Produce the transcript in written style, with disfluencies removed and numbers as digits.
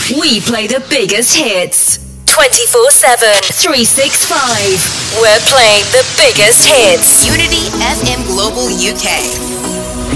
We play the biggest hits. 24/7. 365. We're playing the biggest hits. Unity FM Global UK.